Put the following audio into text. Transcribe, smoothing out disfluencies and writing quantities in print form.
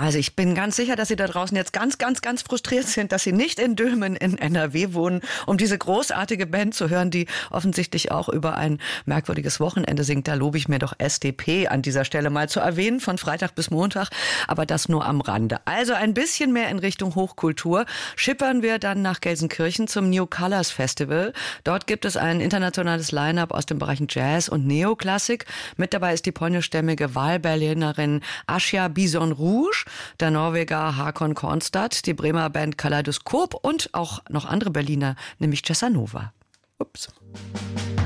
Also ich bin ganz sicher, dass Sie da draußen jetzt ganz, ganz, ganz frustriert sind, dass Sie nicht in Dülmen in NRW wohnen, um diese großartige Band zu hören, die offensichtlich auch über ein merkwürdiges Wochenende singt. Da lobe ich mir doch SDP an dieser Stelle mal zu erwähnen, von Freitag bis Montag, aber das nur am Rande. Also ein bisschen mehr in Richtung Hochkultur. Schippern wir dann nach Gelsenkirchen zum New Colors Festival. Dort gibt es ein internationales Line-up aus den Bereichen Jazz und Neoklassik. Mit dabei ist die polnischstämmige Wahlberlinerin Asia Bison Rouge, der Norweger Hakon Kornstad, die Bremer Band Kaleidoskop und auch noch andere Berliner, nämlich Cessanova. Ups.